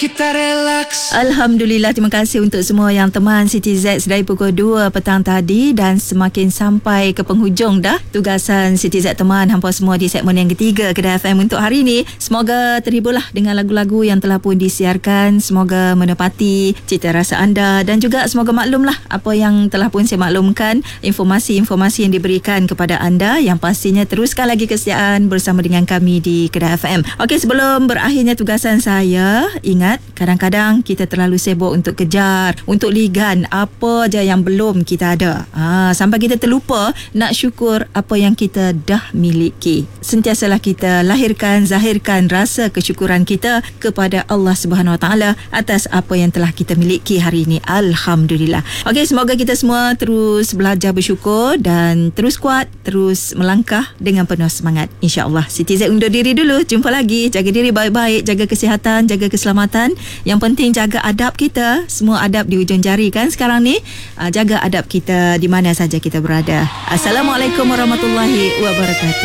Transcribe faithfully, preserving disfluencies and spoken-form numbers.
Kita relax. Alhamdulillah, terima kasih untuk semua yang teman Siti Z dari pukul dua petang tadi, dan semakin sampai ke penghujung dah tugasan Siti Z teman hampa semua di segmen yang ketiga Kedah F M untuk hari ini. Semoga terhiburlah dengan lagu-lagu yang telah pun disiarkan. Semoga menepati cita rasa anda, dan juga semoga maklumlah apa yang telah pun saya maklumkan, informasi-informasi yang diberikan kepada anda, yang pastinya teruskan lagi kesetiaan bersama dengan kami di Kedah F M. Okey, sebelum berakhirnya tugasan saya, ingat kadang-kadang kita terlalu sibuk untuk kejar, untuk ligan apa aja yang belum kita ada. Ha, sampai kita terlupa nak syukur apa yang kita dah miliki. Sentiasalah kita lahirkan, zahirkan rasa kesyukuran kita kepada Allah Subhanahu Wa Taala atas apa yang telah kita miliki hari ini. Alhamdulillah. Okey, semoga kita semua terus belajar bersyukur dan terus kuat, terus melangkah dengan penuh semangat. InsyaAllah. Siti Z undur diri dulu. Jumpa lagi. Jaga diri baik-baik, jaga kesihatan, jaga keselamatan. Yang penting jaga adab kita. Semua adab di ujung jari kan sekarang ni. Jaga adab kita di mana saja kita berada. Assalamualaikum warahmatullahi wabarakatuh.